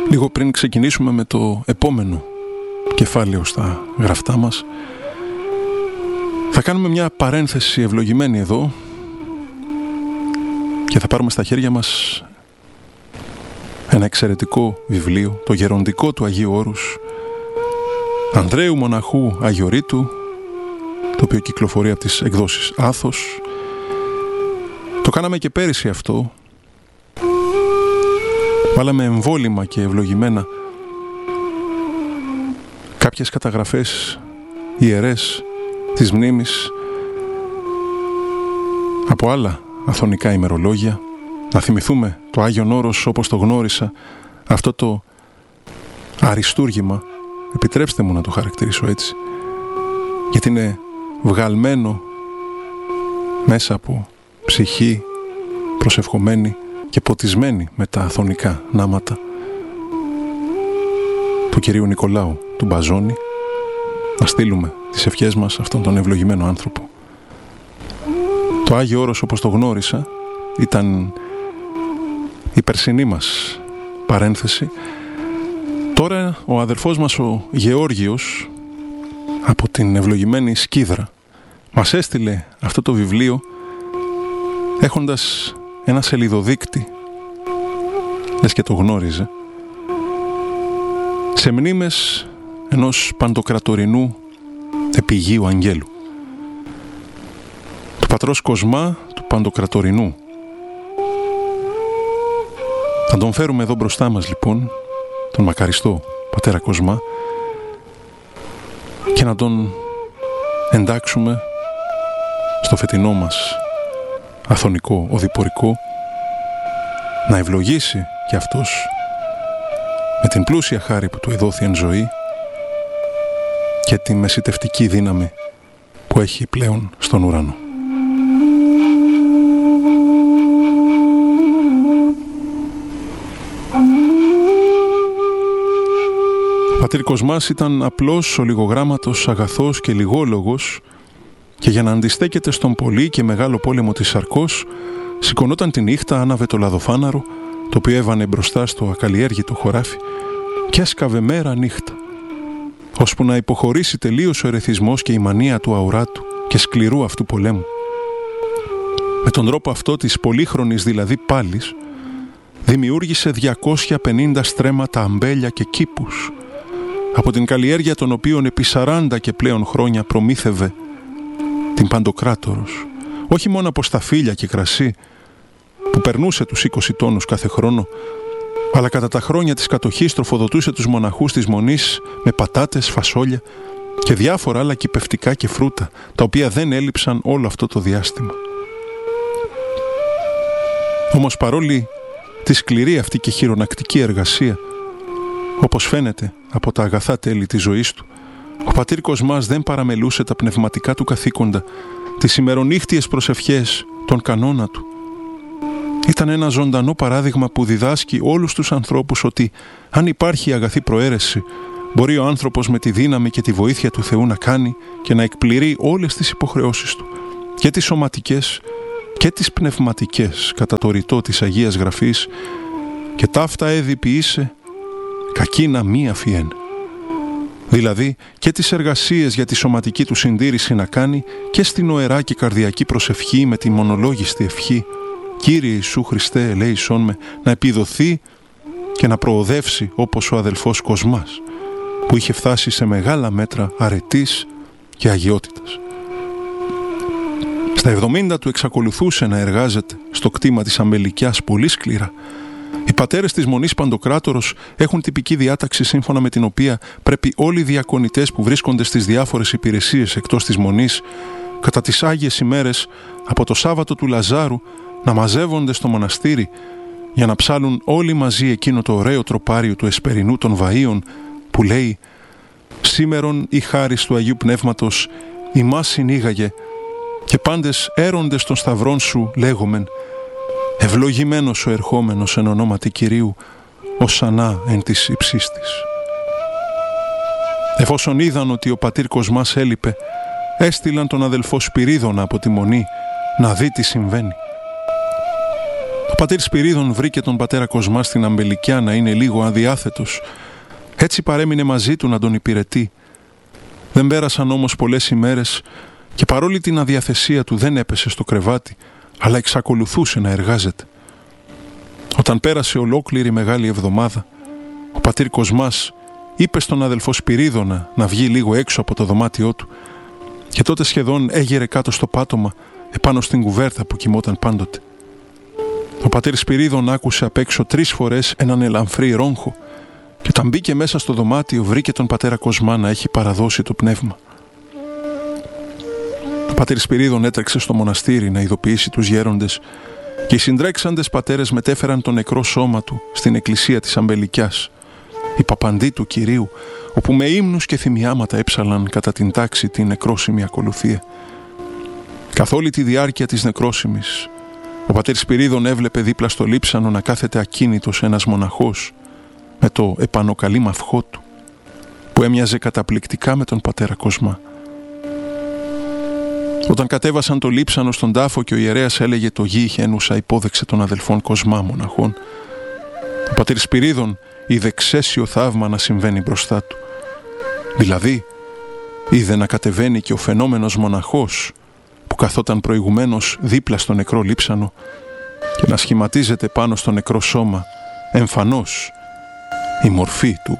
Λίγο πριν ξεκινήσουμε με το επόμενο κεφάλαιο στα γραφτά μας, θα κάνουμε μια παρένθεση ευλογημένη εδώ και θα πάρουμε στα χέρια μας ένα εξαιρετικό βιβλίο, το γεροντικό του Αγίου Όρους Ανδρέου Μοναχού Αγιορείτου, το οποίο κυκλοφορεί από τις εκδόσεις Άθος. Το κάναμε και πέρυσι αυτό. Βάλαμε εμβόλυμα και ευλογημένα κάποιες καταγραφές ιερές της μνήμης από άλλα αθωνικά ημερολόγια. Να θυμηθούμε το Άγιον Όρος όπως το γνώρισα, αυτό το αριστούργημα, επιτρέψτε μου να το χαρακτηρίσω έτσι, γιατί είναι βγαλμένο μέσα από ψυχή προσευχομένη και ποτισμένη με τα αθωνικά νάματα του Κυρίου Νικολάου του Μπαζόνη. Να στείλουμε τις ευχές μας σε αυτόν τον ευλογημένο άνθρωπο. Το Άγιο Όρος όπως το γνώρισα ήταν η περσινή μας παρένθεση. Τώρα ο αδερφός μας ο Γεώργιος από την ευλογημένη Σκύδρα μας έστειλε αυτό το βιβλίο έχοντας ένα σελιδοδείκτη, λες και το γνώριζε, σε μνήμες ενός παντοκρατορινού επιγείου αγγέλου, του πατρός Κοσμά του Παντοκρατορινού. Θα τον φέρουμε εδώ μπροστά μας λοιπόν, τον μακαριστό πατέρα Κοσμά, και να τον εντάξουμε στο φετινό μας αθωνικό οδηπορικό, να ευλογήσει και αυτός με την πλούσια χάρη που του εδόθη εν ζωή και τη μεσιτευτική δύναμη που έχει πλέον στον ουρανό. Ο πατήρ Κοσμάς ήταν απλός, ολιγογράμματος, αγαθός και λιγόλογος, και για να αντιστέκεται στον πολύ και μεγάλο πόλεμο της Σαρκός σηκωνόταν τη νύχτα, άναβε το λαδοφάναρο το οποίο έβανε μπροστά στο ακαλλιέργητο χωράφι και έσκαβε μέρα νύχτα, ώσπου να υποχωρήσει τελείως ο ερεθισμός και η μανία του αουράτου και σκληρού αυτού πολέμου. Με τον τρόπο αυτό της πολύχρονης δηλαδή πάλης δημιούργησε 250 στρέμματα αμπέλια και κήπους, από την καλλιέργεια των οποίων επί 40 και πλέον χρόνια προμήθευε την Παντοκράτορος, όχι μόνο από σταφύλια και κρασί που περνούσε τους 20 τόνους κάθε χρόνο, αλλά κατά τα χρόνια της κατοχής τροφοδοτούσε τους μοναχούς της Μονής με πατάτες, φασόλια και διάφορα άλλα κυπευτικά και φρούτα, τα οποία δεν έλειψαν όλο αυτό το διάστημα. Όμως παρόλη τη σκληρή αυτή και χειρονακτική εργασία, όπως φαίνεται από τα αγαθά τέλη της ζωής του, ο πατήρ Κοσμάς δεν παραμελούσε τα πνευματικά του καθήκοντα, τις ημερονύχτιες προσευχές, τον κανόνα του. Ήταν ένα ζωντανό παράδειγμα που διδάσκει όλους τους ανθρώπους ότι αν υπάρχει αγαθή προαίρεση, μπορεί ο άνθρωπος με τη δύναμη και τη βοήθεια του Θεού να κάνει και να εκπληρεί όλες τις υποχρεώσεις του, και τις σωματικές και τις πνευματικές, κατά το ρητό της Αγίας Γραφής, και ταύτα έδι ποιήσε κακίνα μη αφιέν. Δηλαδή και τις εργασίες για τη σωματική του συντήρηση να κάνει και στην οερά και καρδιακή προσευχή με τη μονολόγιστη ευχή «Κύριε Ιησού Χριστέ ελέησόν με», να επιδοθεί και να προοδεύσει όπως ο αδελφός Κοσμάς, που είχε φτάσει σε μεγάλα μέτρα αρετής και αγιότητας. Στα 70 του εξακολουθούσε να εργάζεται στο κτήμα της Αμπελικιάς πολύ σκληρά. Οι πατέρες της Μονής Παντοκράτορος έχουν τυπική διάταξη σύμφωνα με την οποία πρέπει όλοι οι διακονητές που βρίσκονται στις διάφορες υπηρεσίες εκτός της Μονής κατά τις Άγιες ημέρες από το Σάββατο του Λαζάρου να μαζεύονται στο μοναστήρι για να ψάλουν όλοι μαζί εκείνο το ωραίο τροπάριο του εσπερινού των Βαΐων που λέει «Σήμερον η χάρις του Αγίου Πνεύματος ημάς συνήγαγε και πάντες έροντες των σταυρών σου λέγομεν ευλογημένος ο ερχόμενος εν ονόματι Κυρίου οσανά εν της υψής της». Εφόσον είδαν ότι ο πατήρ Κοσμάς έλειπε, έστειλαν τον αδελφό Σπυρίδωνα από τη Μονή να δει τι συμβαίνει. πατήρ Σπυρίδων βρήκε τον πατέρα Κοσμά στην αμπελικιά να είναι λίγο αδιάθετος. Έτσι παρέμεινε μαζί του να τον υπηρετεί. Δεν πέρασαν όμως πολλές ημέρες και παρόλη την αδιαθεσία του δεν έπεσε στο κρεβάτι, αλλά εξακολουθούσε να εργάζεται. Όταν πέρασε ολόκληρη Μεγάλη Εβδομάδα, ο πατήρ Κοσμάς είπε στον αδελφό Σπυρίδωνα να βγει λίγο έξω από το δωμάτιό του και τότε σχεδόν έγερε κάτω στο πάτωμα επάνω στην κουβέρτα που κοιμόταν πάντοτε. Ο πατήρ Σπυρίδων άκουσε απ' έξω 3 φορές έναν ελαμφρύ ρόγχο και όταν μπήκε μέσα στο δωμάτιο βρήκε τον πατέρα Κοσμά να έχει παραδώσει το πνεύμα. Ο πατήρ Σπυρίδων έτρεξε στο μοναστήρι να ειδοποιήσει τους γέροντες και οι συντρέξαντες πατέρες μετέφεραν το νεκρό σώμα του στην εκκλησία της Αμπελικιάς, η παπαντή του Κυρίου, όπου με ύμνους και θυμιάματα έψαλαν κατά την τάξη την νεκρόσιμη ακολουθία. Καθ' όλη τη διάρκεια της νεκρόσιμης, ο πατήρ Σπυρίδων έβλεπε δίπλα στο λείψανο να κάθεται ακίνητος ένας μοναχός με το επανοκαλή μαυχό του, που έμοιαζε καταπληκτικά με τον πατέρα Κοσμά. Όταν κατέβασαν το λείψανο στον τάφο και ο ιερέας έλεγε «Το γη χένουσα υπόδεξε των αδελφών Κοσμά μοναχών», ο πατήρ Σπυρίδων είδε ξέσιο θαύμα να συμβαίνει μπροστά του. Δηλαδή, είδε να κατεβαίνει και ο φαινόμενος μοναχός που καθόταν προηγουμένως δίπλα στο νεκρό λείψανο και να σχηματίζεται πάνω στο νεκρό σώμα εμφανώς η μορφή του